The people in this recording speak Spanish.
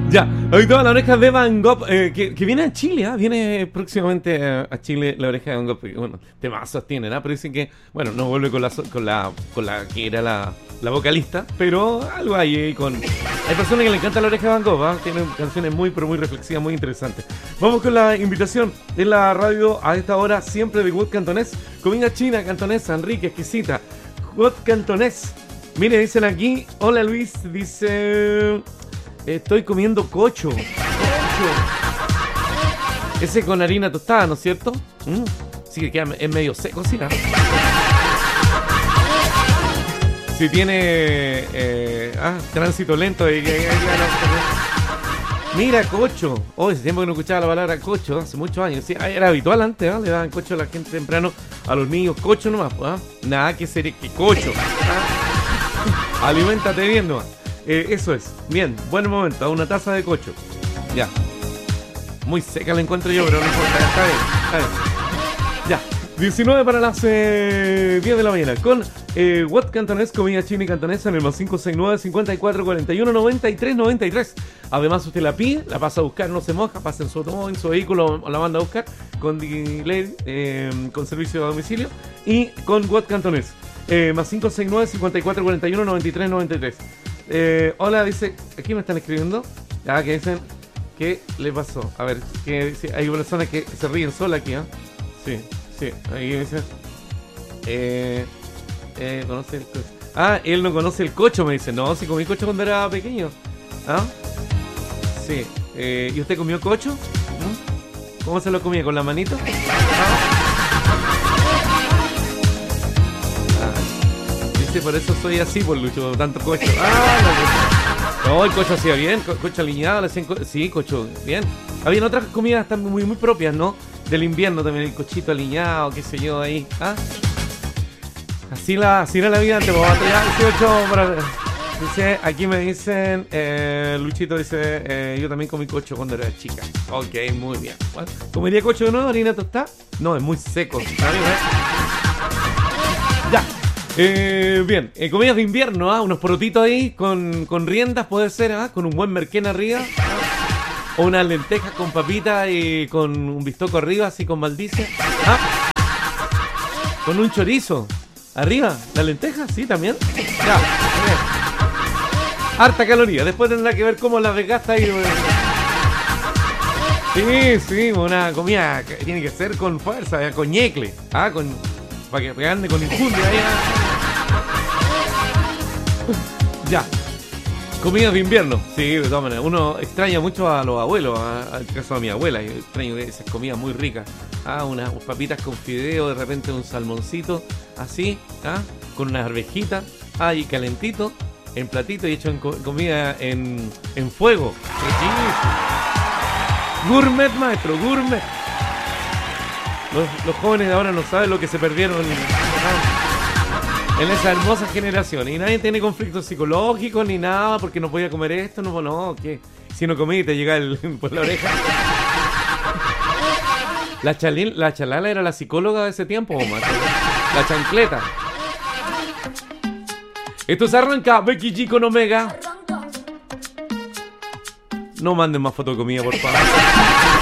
Ya, hoy toda la oreja de Van Gogh, que viene a Chile, viene próximamente a Chile la oreja de Van Gogh, porque, bueno, temazos tienen, pero dicen que, bueno, no vuelve con la que era la vocalista, pero algo hay con... Hay personas que le encanta la oreja de Van Gogh, tienen canciones muy, pero muy reflexivas, muy interesantes. Vamos con la invitación en la radio a esta hora, siempre de Wood Cantonés, comida china, cantonesa, rica, exquisita, Wood Cantonés. Mire, dicen aquí, hola Luis, dice... Estoy comiendo cocho. Ese con harina tostada, ¿no es cierto? Sí, que queda, es medio seco, sí, ¿no? Si tiene tránsito lento. Mira, cocho. Oh, ese tiempo que no escuchaba la palabra cocho, hace muchos años. Sí, era habitual antes, le daban cocho a la gente temprano, a los niños. Cocho nomás, nada que ser que cocho. Aliméntate bien nomás. Eso es. Bien, buen momento. A una taza de cocho. Ya. Muy seca la encuentro yo, pero no importa. Está bien. Ya. 19 para las 10 de la mañana. Con What Cantonés, comida china y cantonesa en el más 569-5441-93-93. Además, usted la pide, la pasa a buscar, no se moja, pasa en su automóvil, en su vehículo, o la manda a buscar con delay, con servicio a domicilio. Y con What Cantonés. Más 569-5441-93-93. Hola, dice, aquí me están escribiendo, que dicen, ¿qué le pasó? A ver, que hay personas que se ríen sola aquí, Sí, ahí me dicen, conoce el cocho. Él no conoce el cocho, me dice. No, si comí cocho cuando era pequeño. Sí, ¿y usted comió cocho? ¿Cómo se lo comía? ¿Con la manito? Dice, por eso soy así, por Lucho, tanto cocho. No, el cocho hacía bien, cocho aliñado, sí, cocho, bien. Habían otras comidas también muy, muy propias, ¿no? Del invierno también, el cochito aliñado, qué sé yo, ahí. Así era la vida antes, ya 18 para... Dice, aquí me dicen, Luchito dice, yo también comí cocho cuando era chica. Ok, muy bien. Bueno, ¿comería cocho de nuevo, harina tostada? No, es muy seco. Ya. Bien, comidas de invierno, unos porotitos ahí con riendas puede ser, con un buen merquén arriba, o unas lentejas con papita y con un bistoco arriba, así con maldicia, con un chorizo arriba, la lenteja, sí, también. Ya, bien. Harta caloría, después tendrá que ver cómo la desgasta ahí. Sí, una comida que tiene que ser con fuerza, con ñecle, para que ande con infundia ahí. Ya. Comidas de invierno. Sí, de todas maneras. Uno extraña mucho a los abuelos, al caso de mi abuela. Yo extraño esas comidas muy ricas. Unas papitas con fideo, de repente un salmoncito, así, con unas arvejitas, y calentito, en platito y hecho en comida en fuego. Gourmet, maestro, gourmet. Los jóvenes de ahora no saben lo que se perdieron en esa hermosa generación. Y nadie tiene conflictos psicológicos ni nada porque no podía comer esto. No, ¿qué? Si no comí te llega por la oreja. La Chalala era la psicóloga de ese tiempo, maestro. La chancleta. Esto se arranca. Becky G con Omega. No manden más fotos de comida, por favor.